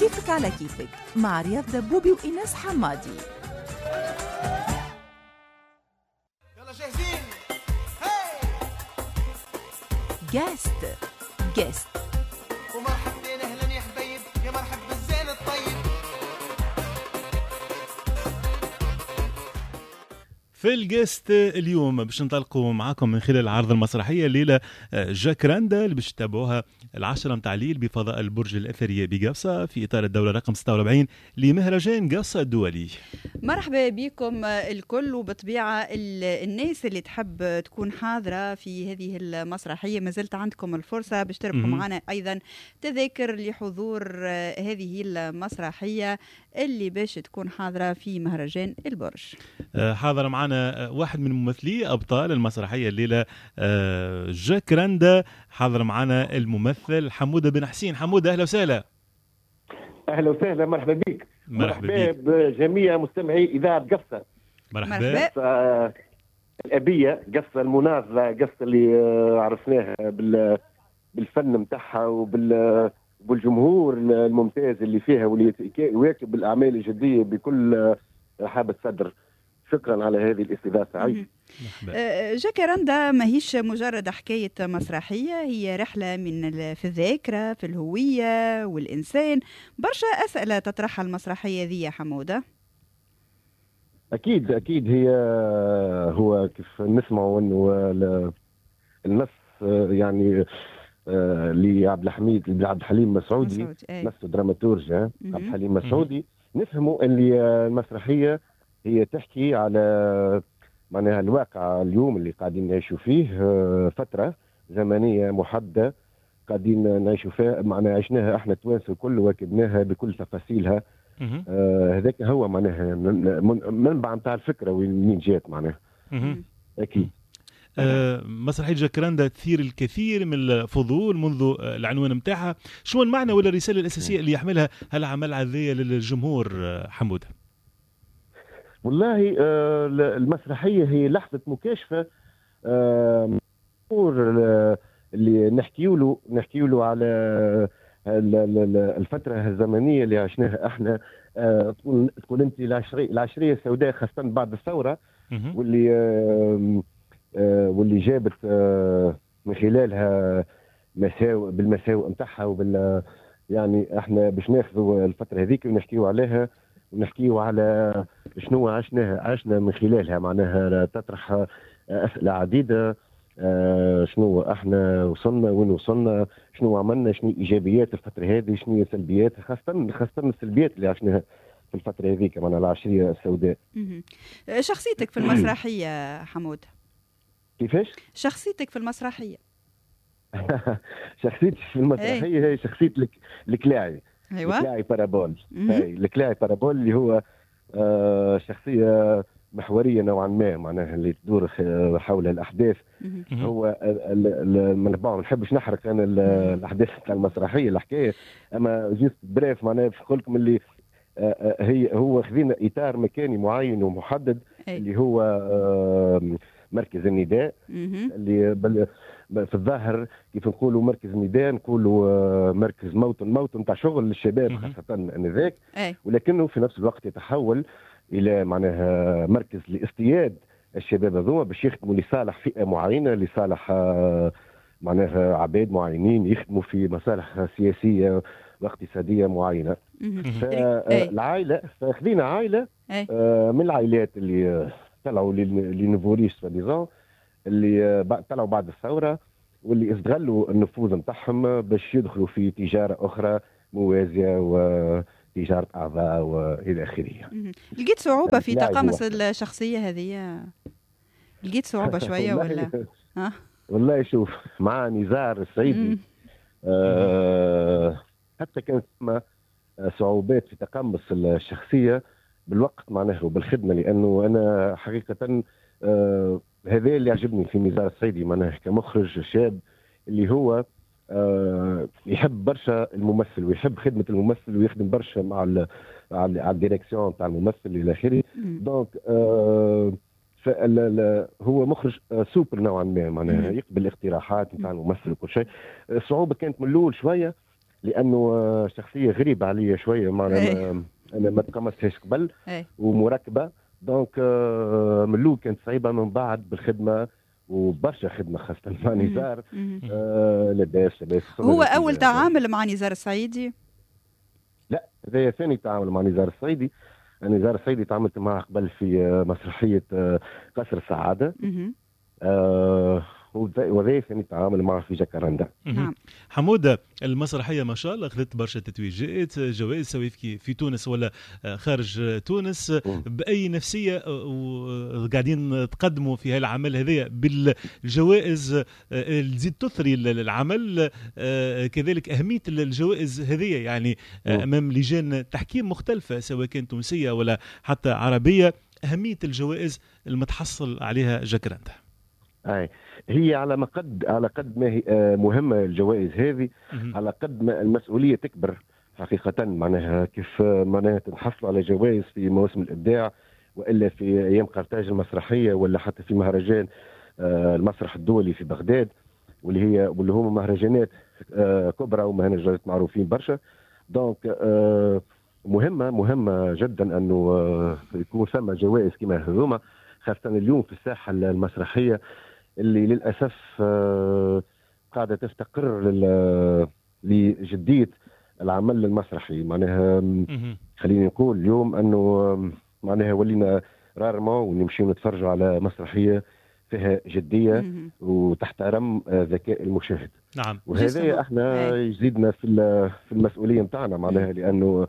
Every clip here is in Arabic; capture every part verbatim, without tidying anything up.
صيفك على كيفك مع رياض دبوبي وإيناس حمادي. يلا جاهزين. هاي جاست جاست ومرحبتين اهلا يا حبايب، يا مرحب بالزين الطيب. في الجست اليوم باش نطلقوا معاكم من خلال العرض المسرحيه الليله جاكراندا اللي باش تتابعوها العشرة متاع الليل بفضاء البرج الاثري بقفصه في اطار الدوله رقم ستة وأربعين لمهرجان قفصه الدولي. مرحبا بكم الكل، وبطبيعه الناس اللي تحب تكون حاضره في هذه المسرحيه ما زلت عندكم الفرصه باش تربحوا معنا ايضا تذاكر لحضور هذه المسرحيه اللي باش تكون حاضره في مهرجان البرج. حاضر معنا واحد من ممثلي أبطال المسرحية الليلة جاكراندا، حاضر معنا الممثل حمودة بن حسين. حمودة أهلا وسهلا. أهلا وسهلا، مرحبا بك. مرحبا بك بجميع مستمعي إذاعة قفصة. مرحبا. قفصة الأبية، قفصة المناضلة، قفصة اللي عرفناها بالفن متاعها وبالجمهور الممتاز اللي فيها واللي يواكب الأعمال الجدية بكل رحابة صدر. شكرا على هذه الاستضافة. عيش. جاكراندا ماهيش مجرد حكاية مسرحية، هي رحلة من في الذاكرة، في الهوية والإنسان. برشا أسئلة تطرحها المسرحية ذي يا حمودة. أكيد أكيد هي هو كيف نسمعوا أنه النص يعني لعبد الحميد عبد الحليم مسعودي، نص دراماتورج عبد الحليم مسعودي. نفهموا أن المسرحية هي تحكي على معناها الواقع اليوم اللي قاعدين نعيشوا فيه، فترة زمنية محددة قاعدين نعيشوا فيها، معناها عشناها احنا التوانسه الكل واكبناها بكل تفاصيلها. هذاك آه هو معناها منبع نتاع الفكرة وين جات معناها. أكيد. آه مسرحية جاكراندا تثير الكثير من الفضول منذ العنوان متاعها. شو المعنى ولا الرسالة الأساسية اللي يحملها هالعمل هذايا للجمهور حمودة؟ والله آه المسرحية هي لحظة مكاشفة آه اللي نحكيوا له نحكيوا له على الفترة الزمنية اللي عشناها احنا. آه تقول تقول انت العشرية العشرية السوداء خاصة بعد الثورة، واللي آه آه واللي جابت آه من خلالها مساوئ بالمساوئ نتاعها وبال يعني احنا باش ناخذوا الفترة هذيك ونحكيوا عليها ونحكيوا على شنو عشناها عشنا من خلالها. معناها تطرح أسئلة عديدة. آه شنو احنا وصلنا وين وصلنا، شنو عملنا، شنو ايجابيات الفتره هذه، شنو سلبيات، خاصه خاصه السلبيات اللي عشناها في الفتره هذيك معناها العشريه السوداء. شخصيتك في المسرحيه حمود كيفاش؟ شخصيتك في المسرحيه شخصيتي في المسرحيه هي شخصيه الكلاعي. ايوه الكلاعي بارابول. هاي الكلاعي بارابول اللي هو آه شخصيه محوريه نوعا ما، معناها اللي تدور حول الاحداث. هو ما نحبش نحرق انا الاحداث تاع المسرحيه الحكايه، اما جيست بريف معناها نقول لكم اللي هي هو خذينا اطار مكاني معين ومحدد اللي هو مركز النداء اللي في الظاهر كيف نقولوا مركز نداء نقولوا مركز موطن موطن تاع شغل للشباب خاصه انذاك، ولكنه في نفس الوقت يتحول الى معناها مركز لاصطياد الشباب هذوما باش يخدموا لصالح فئه معينه، لصالح معناها عباد معينين يخدموا في مصالح سياسيه واقتصاديه معينه. فالعائله فاخذين عائله من العائلات اللي طلعوا لنفوريس فديزون اللي طلعوا بعد الثوره واللي استغلوا النفوذ نتاعهم باش يدخلوا في تجاره اخرى موازيه و تجارة أعضاء وإلى آخره. لقيت صعوبة في تقمص الشخصية هذه؟ لقيت صعوبة شوية ولا؟ ها؟ والله شوف مع نزار السعيدي آه حتى كانت صعوبات في تقمص الشخصية بالوقت معناه وبالخدمة، لأنه أنا حقيقة آه هذا اللي عجبني في نزار السعيدي معناه كمخرج شاب اللي هو آه يحب برشا الممثل ويحب خدمة الممثل ويخدم برشا مع ال على الديريكسيون تاع الممثل إلى آخره. دونك آه هو مخرج آه سوبر نوعا ما معناها يقبل الاقتراحات نتاع الممثل وكل شيء. الصعوبة كانت من الأول شوية لانه شخصيه غريبه عليا شويه، معناها انا ما تقمصتهاش قبل ومركبه، دونك من الاول كانت صعيبه، من بعد بالخدمه وبرشا خدمه خاصه مع نزار آه لاباس لاباس. هو اول تعامل مع نزار الصعيدي؟ لا، هذا ثاني تعامل مع نزار الصعيدي. نزار الصعيدي تعاملت معه قبل في مسرحيه قصر السعاده، آه وذا ثاني تعامل معه في جاكارندا. نعم. حموده، المسرحيه ما شاء الله اخذت برشا تتويجات، جوائز سواء في تونس ولا خارج تونس. باي نفسيه قاعدين تقدموا في هالعمل هذايا بالجوائز اللي تزيد تثري العمل؟ كذلك اهميه الجوائز هذيا يعني امام لجان تحكيم مختلفه سواء كانت تونسيه ولا حتى عربيه، اهميه الجوائز المتحصل عليها جاكارندا. اي هي على ما قد على قد ما هي مهمه الجوائز هذه، على قد ما المسؤوليه تكبر حقيقه. معناها كيف معناها تنحصل على جوائز في مواسم الابداع والا في ايام قرطاج المسرحيه ولا حتى في مهرجان المسرح الدولي في بغداد، واللي هي واللي هما مهرجانات كبرى ومهرجانات معروفين برشا. دونك مهمه مهمه جدا انه يكون ثم جوائز كما هذوما، خاصه اليوم في الساحه المسرحيه اللي للأسف قاعدة تفتقر لجدية العمل المسرحي. معناها خليني نقول اليوم أنه معناها ولينا رارمون ونمشي نتفرجوا على مسرحية فيها جدية وتحترم ذكاء المشاهد. نعم. وهذا احنا يزيدنا في في المسؤولية متاعنا، معناها لأنه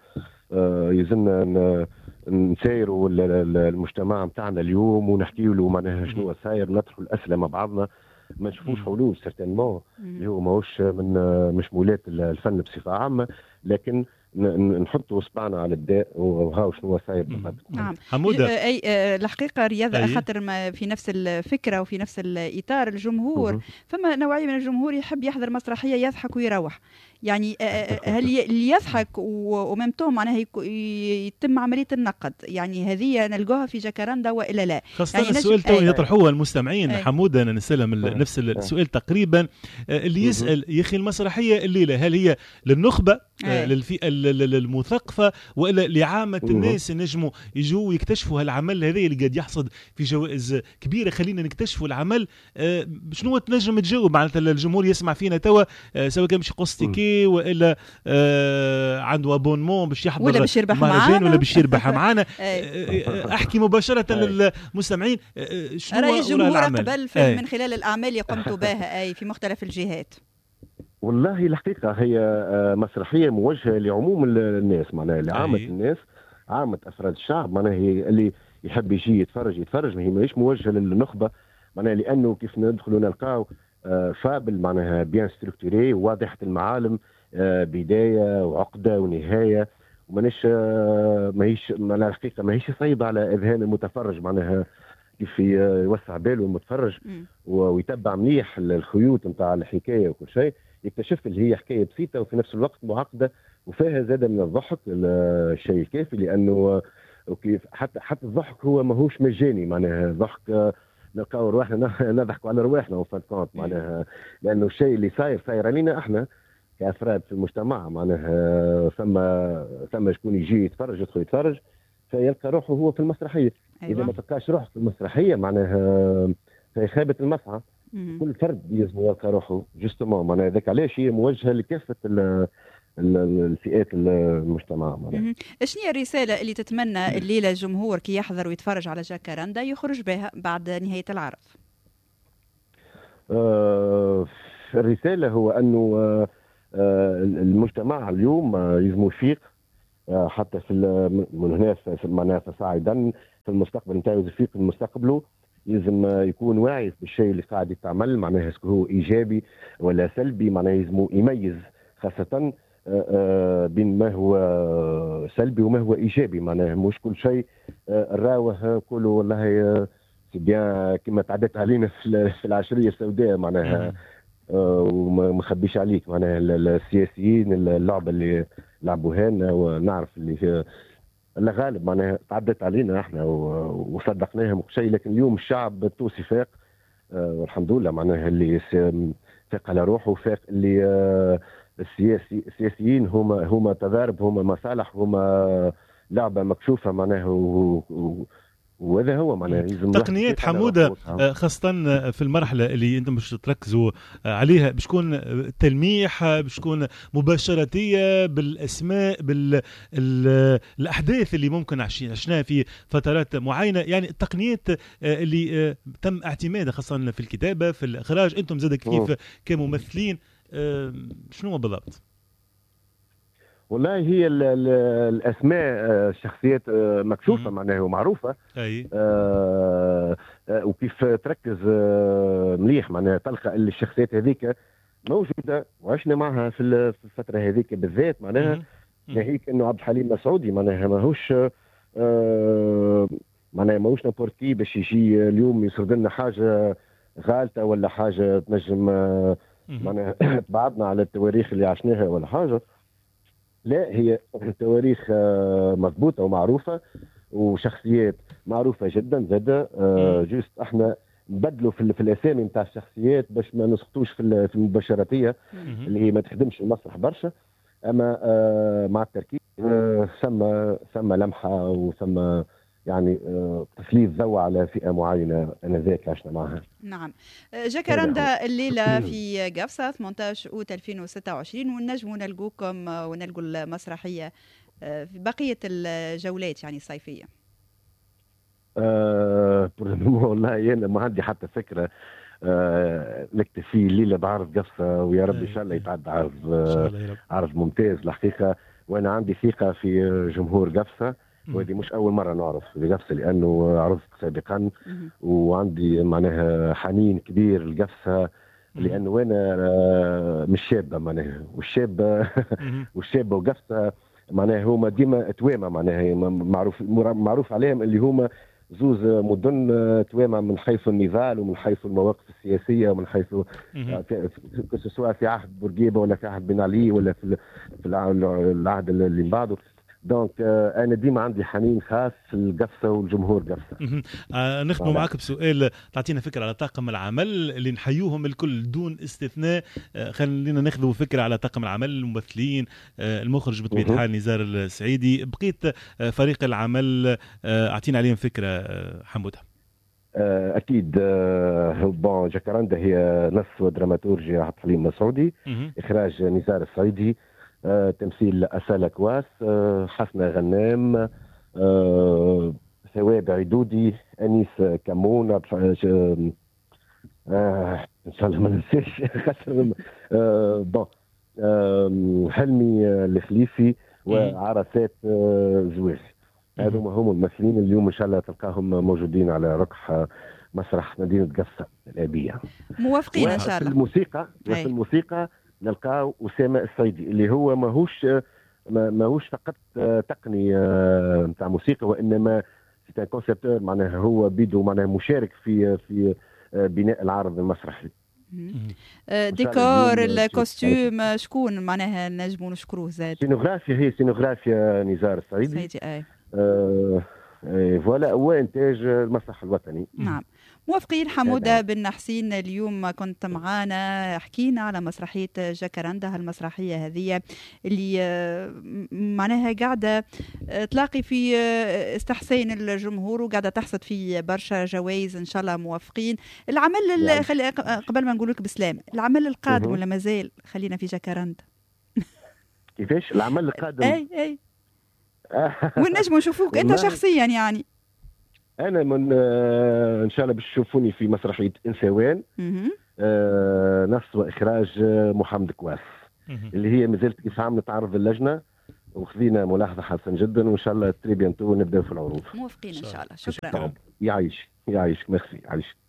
يزلنا نسايروا المجتمع متاعنا اليوم ونحكيوا له معناها شنو صاير، نطرحوا الاسئله مع بعضنا، ما نشوفوش حلول سيرتينمون اللي هو ماهوش من مشمولات الفن بصفه عامه، لكن نحطوا اصبعنا على الداء وهاو شنو صاير بالضبط. نعم. حموده، اي الحقيقه رياض خاطر في نفس الفكره وفي نفس الاطار الجمهور، فما نوعيه من الجمهور يحب يحضر مسرحيه يضحك ويروح. يعني هل اللي يضحك وممتوه معناها يتم عمليه النقد، يعني هذه نلقاها في جاكارندا والا لا؟ خاصه يعني السؤال تو يطرحوه المستمعين. أي. حموده، انا نسلم نفس السؤال تقريبا اللي يسال يا اخي المسرحيه الليله هل هي للنخبه للفئه المثقفه ولا لعامه الناس نجموا يجوا يكتشفوا هالعمل هذا اللي قاعد يحصد في جوائز كبيره؟ خلينا نكتشفوا العمل. شنو تنجم تجاوب معناتها الجمهور يسمع فينا توا، سواء كان باش يقص تيكي والا عنده ابونمون باش يحضر ولا باش يربح معانا ولا باش يربح معانا. احكي مباشره للمستمعين شنو راي الجمهور قبل من خلال الاعمال اللي قمتوا بها اي في مختلف الجهات. والله الحقيقة هي مسرحية موجهة لعموم الناس، معناها لعامة الناس، عامة أفراد الشعب. معناها هي اللي يحب يجي يتفرج يتفرج، ما هي ماهيش موجهة للنخبة، معناها لأنه كيف ندخلوا نلقاو فابل معناها بيان ستركتوري واضحة المعالم، بداية وعقدة ونهاية، ومانيش ماهيش معناها الحقيقة ماهيش صعيبة على أذهان المتفرج، معناها كيف يوسع باله المتفرج ويتبع مليح الخيوط نتاع الحكاية وكل شيء، يكتشف اللي هي حكايه بسيطه وفي نفس الوقت معقده وفيها زاده من الضحك الشيء الكافي، لانه وكيف حتى حتى الضحك هو ماهوش مجاني، معناها الضحك نلقاو رواحنا نضحكوا على رواحنا وفات معناها، لانه الشيء اللي صاير صاير علينا احنا كافراد في المجتمع. معناها ثم ثم شكون يجي يتفرج يدخل يتفرج فيلقى روحه هو في المسرحيه. أيوة. اذا ما تلقاش روحك في المسرحيه معناها في خيبه المسعى. كل فرد لازم يلقى روحه جوستومون، معناها هذاك علاش هي موجهه لكافه الفئات المجتمع. شنو هي الرساله اللي تتمنى الليله الجمهور كي يحضر ويتفرج على جاكارندا يخرج بها بعد نهايه العرض؟ آه الرساله هو انه آه المجتمع اليوم يلزم يفيق، آه حتى في من هنا معناها فصاعدا في المستقبل نتاعو يفيق في مستقبله، يلزم يكون واعي بالشيء اللي قاعد يتعمل، معناها اسكو هو ايجابي ولا سلبي، معناها يلزم يميز خاصه بين ما هو سلبي وما هو ايجابي. معناها مش كل شيء نراوه نقولوا والله سي بيان كما تعدت علينا في العشريه السوداء، معناها وما نخبيش عليك معناها السياسيين اللعبه اللي لعبوها لنا، ونعرف اللي هي لا غالب معناها تعدت علينا احنا وصدقناهم وكل شيء، لكن اليوم الشعب التونسي فاق والحمد لله، معناها اللي فاق على روحه وفاق اللي السياسي السياسيين هما هما تضارب، هما مصالح، هما لعبه مكشوفه معناها، وهذا هو معناها. تقنيات حموده خاصه في المرحله اللي انتم باش تركزوا عليها، باش تكون تلميح، باش تكون مباشرتيه بالاسماء، بالاحداث اللي ممكن عشناها في فترات معينه، يعني التقنيات اللي تم اعتمادها خاصه في الكتابه في الاخراج. انتم زاد كيف كممثلين شنو بالضبط؟ والله هي ال ال الاسماء الشخصيات مكشوفه معناها ومعروفه، اي آه آه وكيف تركز آه مليح معناها تلقى اللي الشخصيات هذيك موجوده وعشنا معها في الفتره هذيك بالذات معناها. ناهيك انه عبد الحليم مسعودي معناها ماهوش آه معناها ماهوش نابورتي باش يجي اليوم يسرد لنا حاجه غالطه ولا حاجه تنجم آه معناها تبعدنا على التواريخ اللي عشناها ولا حاجه. لا، هي تواريخ مضبوطه ومعروفه وشخصيات معروفه جدا زاده. جوست احنا نبدلوا في, في الاسامي نتاع الشخصيات باش ما نسقطوش في في المباشراتيه اللي هي ما تخدمش المسرح برشا، اما مع التركيز ثم ثم لمحه وثم يعني تسليط ضوء على فئه معينه انا ذاك عشنا معها. نعم. جاكراندا الليله في قفصه ثمانية عشر أوت ألفين وستة وعشرين، ونجموا نلقوكم ونلقوا المسرحيه في بقيه الجولات يعني الصيفيه. أه والله انا ما عندي حتى فكره. أه نكتفي الليله بعرض قفصه، ويا رب ان شاء الله يتعدى عرض أه عرض ممتاز الحقيقه. وانا عندي ثقه في جمهور قفصه، وهذه مش أول مرة نعرف بقفصة لأنه عرضت سابقا، وعندي معناها حنين كبير لقفصة لأنه أنا مش شابة معناها، والشابة والشابة وقفصة معناها هما ديما توامة معناها معروف معروف عليهم اللي هما زوز مدن توامة من حيث النضال ومن حيث المواقف السياسية ومن حيث سواء في عهد بورقيبة ولا في عهد بن علي ولا في في العهد اللي بعده. دونك انا ديما عندي حنين خاص للقفصه والجمهور قفصه. آه نختم معك بسؤال تعطينا فكره على طاقم العمل اللي نحيوهم الكل دون استثناء. آه خلينا ناخذوا فكره على طاقم العمل، الممثلين، آه المخرج بطبيعه الحال نزار السعيدي، بقيت آه فريق العمل آه اعطينا عليهم فكره آه حموده. آه اكيد. آه بون جاكراندا هي نص ودراماتورجيا عبد الحليم مسعودي، اخراج نزار السعيدي، آه، تمثيل أسالة كواس، آه، حسنة غنام، آه، ثواب عدودي، أنيس كمون، آه، آه، إن شاء الله ما ننساش آه، بون آه، حلمي الخليفي وعرسات آه، زويخ. هذوما هم الممثلين اليوم إن شاء الله تلقاهم موجودين على ركح مسرح مدينة قفصة الآبية. موافقين إن شاء الله. في الموسيقى في الموسيقى نلقاو أسامة السعيدي اللي هو ماهوش ماهوش فقط تقني نتاع موسيقى، وإنما سي كونسيبتور معناها هو بيدو معناها مشارك في في بناء العرض المسرحي. ديكور الكوستيوم شكون معناها نجموا نشكروه زاد؟ سينوغرافيا هي سينوغرافيا نزار السعيدي. سعيدي اي آه فوالا هو انتاج المسرح الوطني. نعم. موافقين. حمودة بن حسين اليوم كنت معانا، حكينا على مسرحية جاكراندا، هالمسرحية هذه اللي معناها قاعدة تلاقي في استحسان الجمهور وقاعدة تحصد في برشا جوائز إن شاء الله. موافقين. العمل يعني. خلي قبل ما نقول لك بسلام، العمل القادم ولا مازال خلينا في جاكراندا؟ كيفاش العمل القادم؟ اي اي ونجموا نشوفوك انت شخصيا يعني. انا من آه ان شاء الله باش تشوفوني في مسرحيه انسوان، آه نص واخراج محمد كواس اللي هي مازالت كيف عم نتعرض اللجنه وخذينا ملاحظه حسن جدا، وان شاء الله تري بيانتو نبداو في العروض. موافقين ان شاء الله. شكرا. يعيش يعيش ميرسي. يعيش.